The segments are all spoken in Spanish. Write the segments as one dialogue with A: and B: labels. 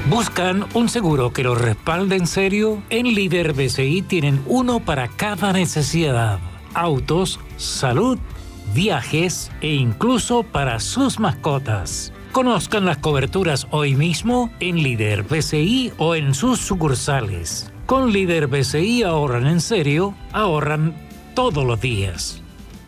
A: ¿Buscan un seguro que los respalde en serio? En Líder BCI tienen uno para cada necesidad. Autos, salud, viajes e incluso para sus mascotas. Conozcan las coberturas hoy mismo en Líder BCI o en sus sucursales. Con Líder BCI ahorran en serio, ahorran todos los días.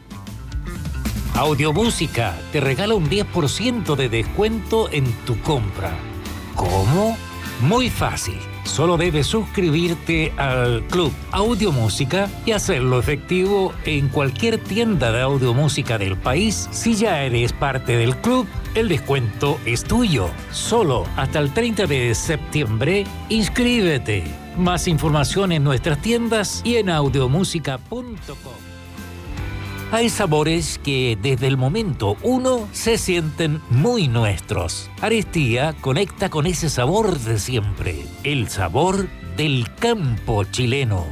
A: Audiomúsica te regala un 10% de descuento en tu compra. ¿Cómo? Muy fácil. Solo debes suscribirte al Club Audiomúsica y hacerlo efectivo en cualquier tienda de audiomúsica del país. Si ya eres parte del club, el descuento es tuyo. Solo hasta el 30 de septiembre, inscríbete. Más información en nuestras tiendas y en audiomusica.com. Hay sabores que desde el momento uno se sienten muy nuestros. Aristía conecta con ese sabor de siempre, el sabor del campo chileno.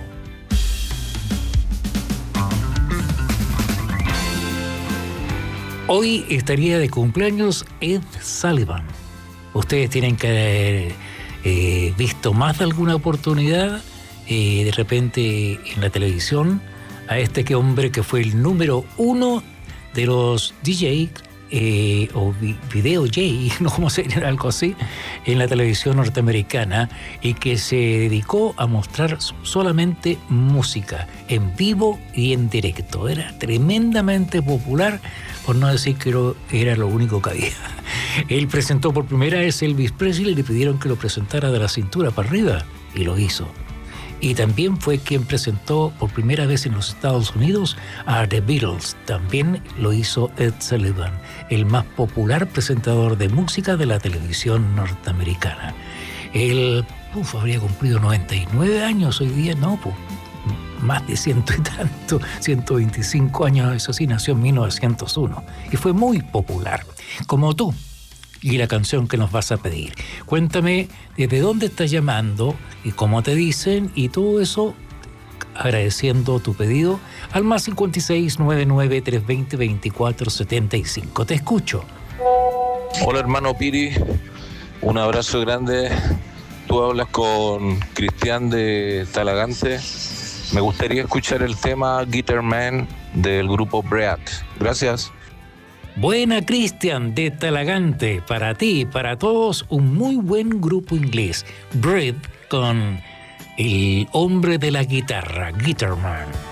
A: Hoy estaría de cumpleaños Ed Sullivan. Ustedes tienen que haber visto más de alguna oportunidad, de repente en la televisión, a este hombre que fue el número 1 de los DJ o video J, no como sería algo así, en la televisión norteamericana, y que se dedicó a mostrar solamente música en vivo y en directo. Era tremendamente popular, por no decir que era lo único que había. Él presentó por primera vez Elvis Presley y le pidieron que lo presentara de la cintura para arriba, y lo hizo. Y también fue quien presentó por primera vez en los Estados Unidos a The Beatles. También lo hizo Ed Sullivan, el más popular presentador de música de la televisión norteamericana. Él habría cumplido 99 años hoy día, no, más de 100 y tanto, 125 años, eso sí, nació en 1901. Y fue muy popular, como tú. Y la canción que nos vas a pedir. Cuéntame desde dónde estás llamando y cómo te dicen y todo eso, agradeciendo tu pedido al más 5699 320 2475. Te escucho.
B: Hola hermano Piri, un abrazo grande. Tú hablas con Cristian de Talagante. Me gustaría escuchar el tema Guitar Man del grupo Bread. Gracias.
A: Buena, Cristian de Talagante, para ti y para todos, un muy buen grupo inglés, Bread, con el hombre de la guitarra, Guitar Man.